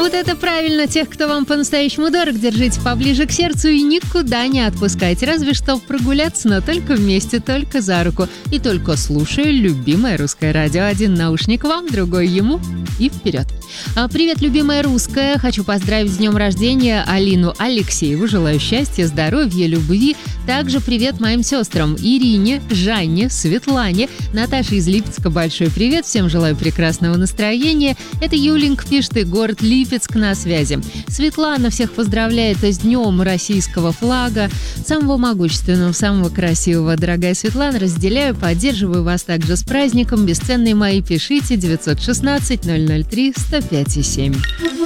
Вот это правильно. Тех, кто вам по-настоящему дорог, держите поближе к сердцу и никуда не отпускайте. Разве что прогуляться, но только вместе, только за руку. И только слушая любимое русское радио. Один наушник вам, другой ему и вперед. Привет, любимая русская. Хочу поздравить с днем рождения Алину Алексееву. Желаю счастья, здоровья, любви. Также привет моим сестрам Ирине, Жанне, Светлане, Наташе из Липецка. Большой привет. Всем желаю прекрасного настроения. Это Юленька пишет, и город Липецк на связи. Светлана всех поздравляет с днем российского флага. Самого могущественного, самого красивого. Дорогая Светлана, разделяю, поддерживаю вас также с праздником. Бесценные мои, пишите 916 003 105,7.